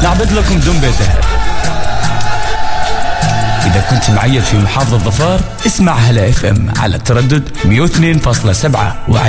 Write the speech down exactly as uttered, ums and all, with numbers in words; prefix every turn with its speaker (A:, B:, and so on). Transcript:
A: نعبد لكم دنبه ذهب. إذا كنت معيد في محافظة ظفار اسمع هلا اف ام على التردد مئة واثنين فاصلة سبعة.